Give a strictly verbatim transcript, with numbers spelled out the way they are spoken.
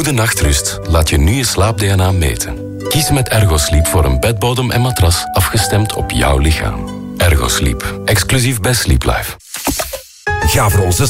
goede nachtrust laat je nu je slaap-D N A meten. Kies met Ergosleep voor een bedbodem en matras afgestemd op jouw lichaam. Ergosleep, exclusief bij Sleep Life. Ga voor onze